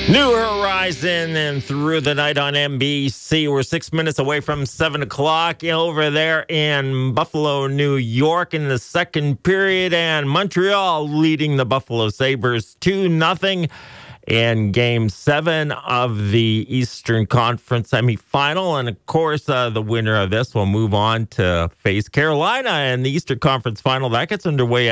New Horizon and Through the Night on NBC. We're 6 minutes away from 7 o'clock over there in Buffalo, New York in the second period. And Montreal leading the Buffalo Sabres 2-0 in Game 7 of the Eastern Conference semifinal. And, of course, the winner of this will move on to face Carolina in the Eastern Conference final. That gets underway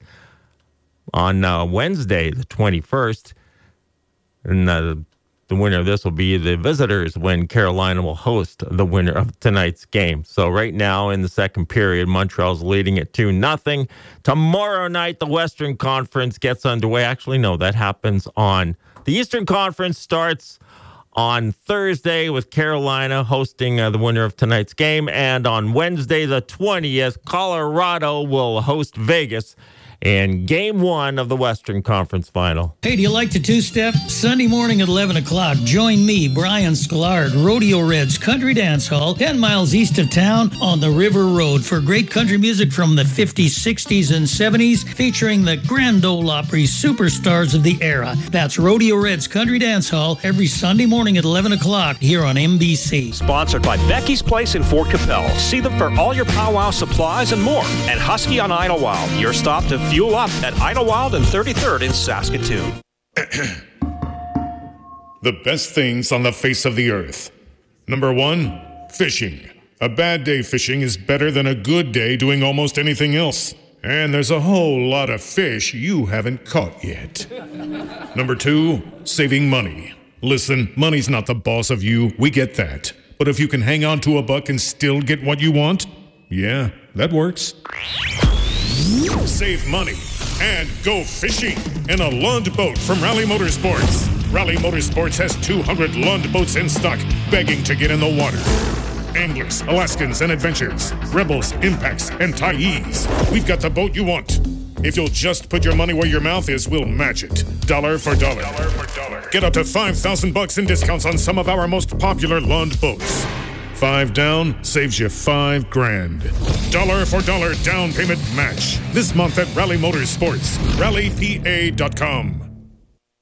on Wednesday, the 21st. And the winner of this will be the visitors when Carolina will host the winner of tonight's game. So right now in the second period, Montreal's leading at 2-0. Tomorrow night, the Western Conference gets underway. Actually, no, that happens on the Eastern Conference starts on Thursday with Carolina hosting the winner of tonight's game. And on Wednesday, the 20th, Colorado will host Vegas in Game 1 of the Western Conference Final. Hey, do you like to two-step? Sunday morning at 11 o'clock, join me, Brian Sklar, Rodeo Reds Country Dance Hall, 10 miles east of town on the River Road for great country music from the 50s, 60s, and 70s, featuring the Grand Ole Opry superstars of the era. That's Rodeo Reds Country Dance Hall every Sunday morning at 11 o'clock here on NBC. Sponsored by Becky's Place in Fort Capel. See them for all your powwow supplies and more. And Husky on Idlewild, your stop to fuel up at Idlewild and 33rd in Saskatoon. The best things on the face of the earth. Number 1, fishing. A bad day fishing is better than a good day doing almost anything else. And there's a whole lot of fish you haven't caught yet. Number 2, saving money. Listen, money's not the boss of you, we get that. But if you can hang on to a buck and still get what you want, yeah, that works. Save money and go fishing in a Lund boat from Rally Motorsports. Rally Motorsports has 200 Lund boats in stock, begging to get in the water. Anglers, Alaskans, and Adventures, Rebels, Impacts, and Tyes. We've got the boat you want. If you'll just put your money where your mouth is, we'll match it. Dollar for dollar. Dollar for dollar. Get up to $5,000 in discounts on some of our most popular Lund boats. 5 down saves you $5,000. Dollar for dollar down payment match. This month at Rally Motorsports. RallyPA.com.